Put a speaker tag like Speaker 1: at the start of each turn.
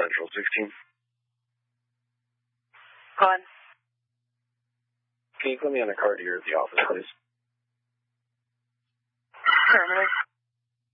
Speaker 1: Central 16.
Speaker 2: Go on.
Speaker 1: Can you put me on a card here at the office, please?
Speaker 2: Affirmative.